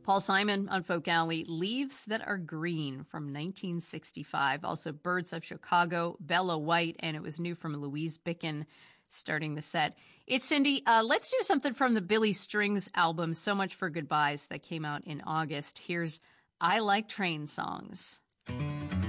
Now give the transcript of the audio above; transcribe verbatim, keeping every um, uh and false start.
Paul Simon on Folk Alley, Leaves That Are Green from nineteen sixty-five. Also Birds of Chicago, Bella White, and it was new from Louise Bicken starting the set. It's Cindy. Uh, let's do something from the Billy Strings album, So Much for Goodbyes, that came out in August. Here's I Like Train Songs.